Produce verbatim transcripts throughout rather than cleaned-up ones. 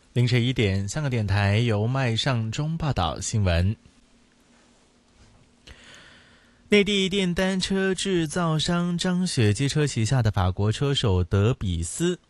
凌晨一点，香港电台由麦尚中报道新闻。内地电单车制造商张雪机车旗下的法国车手德比斯，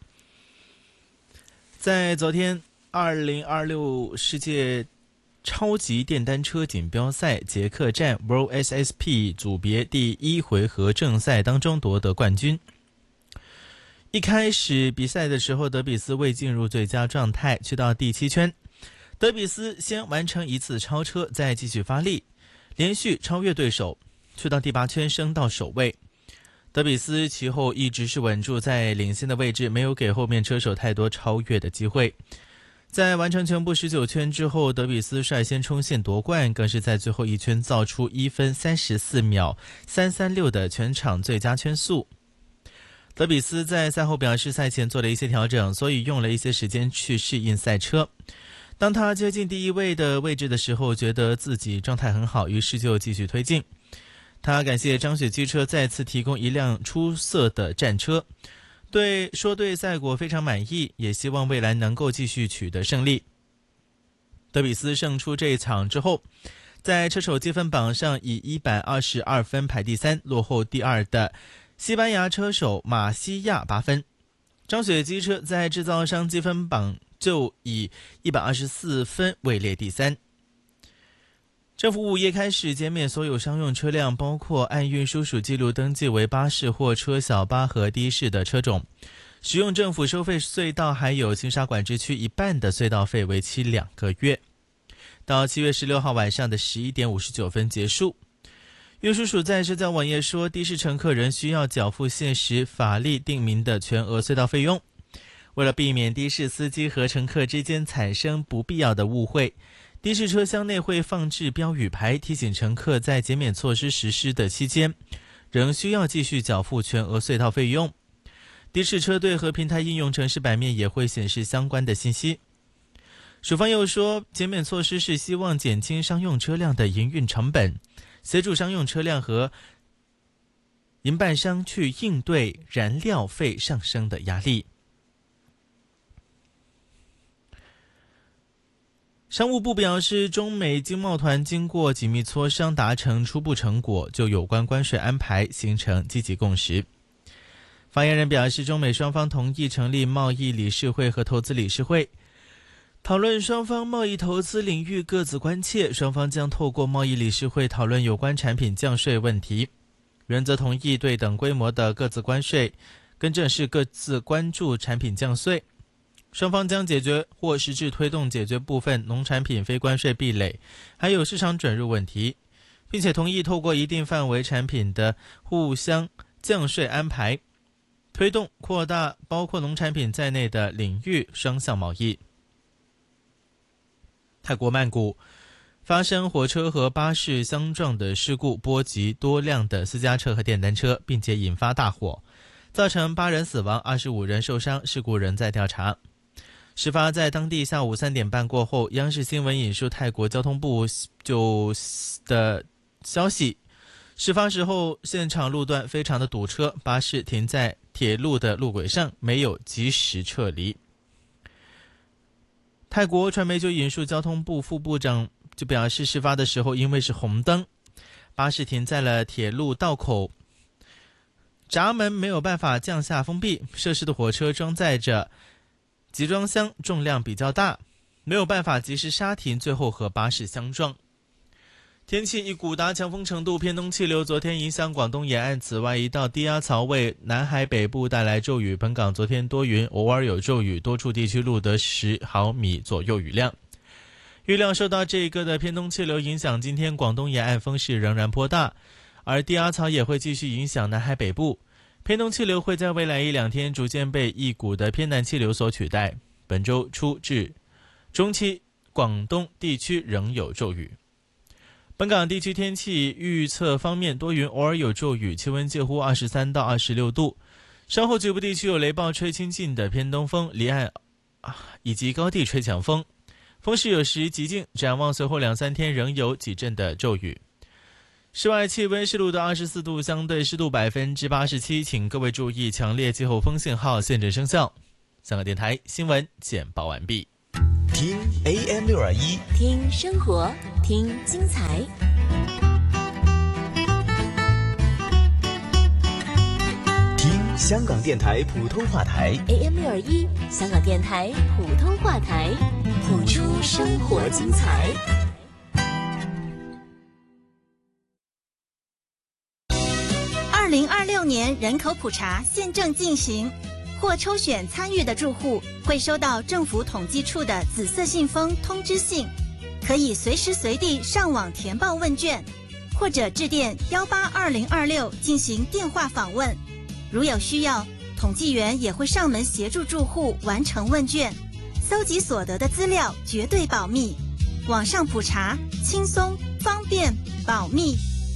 在昨天二零二六世界超级电单车锦标赛捷克站 World S S P 组别第一回合正赛当中夺得冠军。一开始比赛的时候，德比斯未进入最佳状态，去到第七圈。德比斯先完成一次超车，再继续发力，连续超越对手，去到第八圈升到首位。德比斯其后一直是稳住在领先的位置，没有给后面车手太多超越的机会。在完成全部十九圈之后，德比斯率先冲线夺冠，更是在最后一圈造出一分三十四秒三三六的全场最佳圈速。德比斯在赛后表示，赛前做了一些调整，所以用了一些时间去适应赛车。当他接近第一位的位置的时候，觉得自己状态很好，于是就继续推进。他感谢张雪机车再次提供一辆出色的战车，对说对赛果非常满意，也希望未来能够继续取得胜利。德比斯胜出这一场之后，在车手积分榜上以一百二十二分排第三，落后第二的西班牙车手马西亚八分。张雪机车在制造商积分榜就以一百二十四分位列第三。政府午夜开始减免所有商用车辆，包括按运输署记录登记为巴士、货车、小巴和的士的车种，使用政府收费隧道还有青沙管制区一半的隧道费，为期两个月，到七月十六号晚上的十一点五十九分结束。运输署在社交网页说，的士乘客仍需要缴付现时法律定明的全额隧道费用。为了避免的士司机和乘客之间产生不必要的误会，的士车厢内会放置标语牌，提醒乘客在减免措施实施的期间，仍需要继续缴付全额隧道费用。的士车队和平台应用程式版面也会显示相关的信息。署方又说，减免措施是希望减轻商用车辆的营运成本，协助商用车辆和营办商去应对燃料费上升的压力。商务部表示，中美经贸团经过紧密磋商达成初步成果，就有关关税安排形成积极共识。发言人表示，中美双方同意成立贸易理事会和投资理事会，讨论双方贸易投资领域各自关切，双方将透过贸易理事会讨论有关产品降税问题。原则同意对等规模的各自关税，更正是各自关注产品降税。双方将解决或实质推动解决部分农产品非关税壁垒，还有市场准入问题，并且同意透过一定范围产品的互相降税安排，推动扩大包括农产品在内的领域双向贸易。泰国曼谷发生火车和巴士相撞的事故，波及多辆的私家车和电单车，并且引发大火，造成八人死亡，二十五人受伤，事故仍在调查。事发在当地下午三点半过后，央视新闻引述泰国交通部就的消息，事发时候现场路段非常的堵车，巴士停在铁路的路轨上，没有及时撤离。泰国传媒就引述交通部副部长就表示，事发的时候因为是红灯，巴士停在了铁路道口，闸门没有办法降下封闭，涉事的火车装载着集装箱，重量比较大，没有办法及时刹停，最后和巴士相撞。天气一股达强风程度，偏东气流昨天影响广东沿岸，此外一道低压槽为南海北部带来骤雨，本港昨天多云，偶尔有骤雨，多处地区录得十毫米左右雨量。预料受到这个的偏东气流影响，今天广东沿岸风势仍然颇大，而低压槽也会继续影响南海北部。偏东气流会在未来一两天逐渐被一股的偏南气流所取代，本周初至中期广东地区仍有骤雨。本港地区天气预测方面，多云，偶尔有骤雨，气温介乎二十三到二十六度。稍后局部地区有雷暴，吹清劲的偏东风，离岸、啊、以及高地吹强风，风势有时极劲。展望随后两三天仍有几阵的骤雨。室外气温是录得二十四度，相对湿度百分之八十七，请各位注意强烈季候风信号现正生效。香港电台新闻简报完毕。 听 A M 六二一， 听生活，听精彩。 听香港电台普通话台 A M 六二一，香港电台普通话台，谱出生活精彩。 二零二六年人口普查现正进行，或抽选参与的住户会收到政府统计处的紫色信封通知信，可以随时随地上网填报问卷，或者致电幺八二零二六进行电话访问。如有需要，统计员也会上门协助住户完成问卷，搜集所得的资料绝对保密。网上普查，轻松、方便、保密。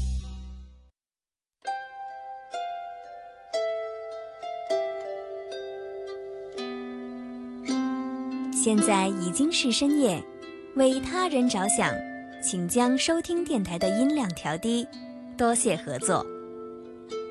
现在已经是深夜，为他人着想，请将收听电台的音量调低，多谢合作。